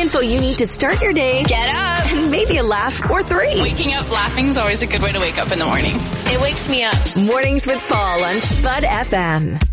info you need to start your day. Get up. And maybe a laugh or three. Waking up laughing is always a good way to wake up in the morning. It wakes me up. Mornings with Paul on Spud FM.